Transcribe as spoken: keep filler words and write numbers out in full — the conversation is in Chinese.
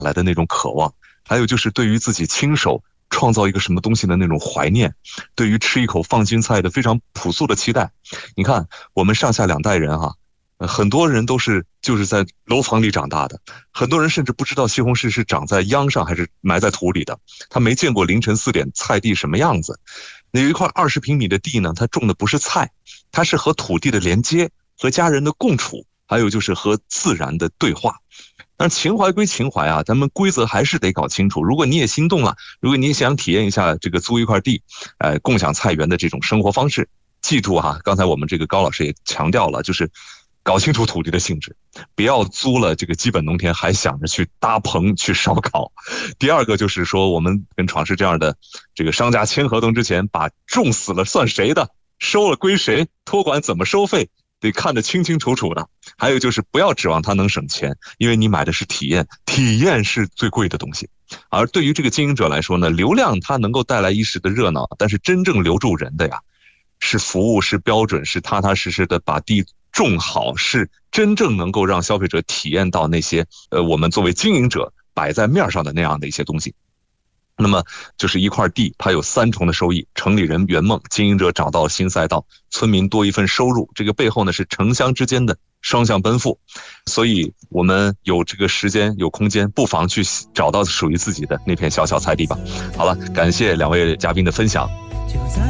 来的那种渴望，还有就是对于自己亲手创造一个什么东西的那种怀念，对于吃一口放心菜的非常朴素的期待。你看我们上下两代人哈、呃，很多人都是就是在楼房里长大的，很多人甚至不知道西红柿是长在秧上还是埋在土里的，他没见过凌晨四点菜地什么样子。那有一块二十平米的地呢，它种的不是菜，它是和土地的连接，和家人的共处，还有就是和自然的对话。但是情怀归情怀啊，咱们规则还是得搞清楚。如果你也心动了，如果你也想体验一下这个租一块地，呃，共享菜园的这种生活方式，记住哈，刚才我们这个高老师也强调了，就是搞清楚土地的性质，不要租了这个基本农田还想着去搭棚去烧烤。第二个就是说，我们跟闯市这样的这个商家签合同之前，把种死了算谁的，收了归谁，托管怎么收费，得看得清清楚楚的。还有就是不要指望它能省钱，因为你买的是体验，体验是最贵的东西。而对于这个经营者来说呢，流量它能够带来一时的热闹，但是真正留住人的呀，是服务，是标准，是踏踏实实的把地种好，是真正能够让消费者体验到那些呃我们作为经营者摆在面上的那样的一些东西。那么就是一块地，它有三重的收益：城里人圆梦，经营者找到新赛道，村民多一份收入。这个背后呢是城乡之间的双向奔赴。所以我们有这个时间有空间，不妨去找到属于自己的那片小小菜地吧。好了，感谢两位嘉宾的分享。